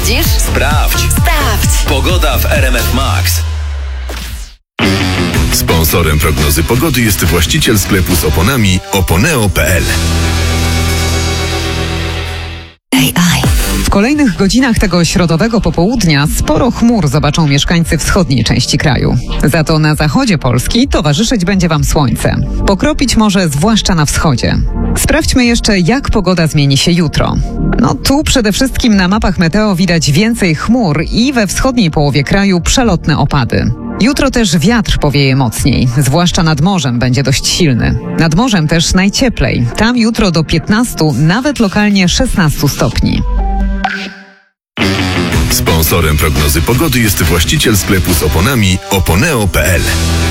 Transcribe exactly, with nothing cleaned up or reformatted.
Sprawdzisz? Sprawdź. Sprawdź. Pogoda w R M F Max. Sponsorem prognozy pogody jest właściciel sklepu z oponami oponeo kropka p l. W kolejnych godzinach tego środowego popołudnia sporo chmur zobaczą mieszkańcy wschodniej części kraju. Za to na zachodzie Polski towarzyszyć będzie Wam słońce. Pokropić może zwłaszcza na wschodzie. Sprawdźmy jeszcze, jak pogoda zmieni się jutro. No tu przede wszystkim na mapach meteo widać więcej chmur i we wschodniej połowie kraju przelotne opady. Jutro też wiatr powieje mocniej, zwłaszcza nad morzem będzie dość silny. Nad morzem też najcieplej. Tam jutro do piętnastu, nawet lokalnie szesnastu stopni. Sponsorem prognozy pogody jest właściciel sklepu z oponami oponeo kropka p l.